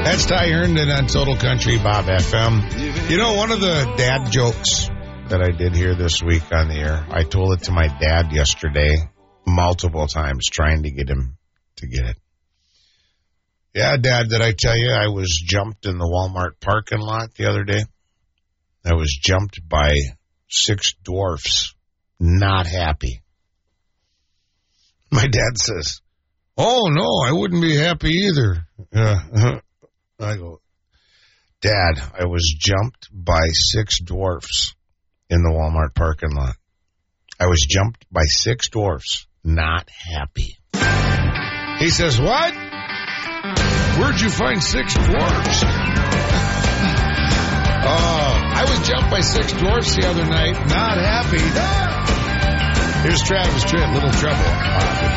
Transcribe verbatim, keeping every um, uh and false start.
That's Ty Herndon on Total Country Bob F M. You know, one of the dad jokes that I did here this week on the air, I told it to my dad yesterday multiple times, trying to get him to get it. Yeah, Dad, did I tell you I was jumped in the Walmart parking lot the other day? I was jumped by six dwarfs, not happy. My dad says, oh, no, I wouldn't be happy either. Uh, I go, Dad, I was jumped by six dwarfs in the Walmart parking lot. I was jumped by six dwarfs, not happy. He says, what? Where'd you find six dwarfs? Oh, I was jumped by six dwarfs the other night, not happy. Here's Travis Tritt, Little Trouble.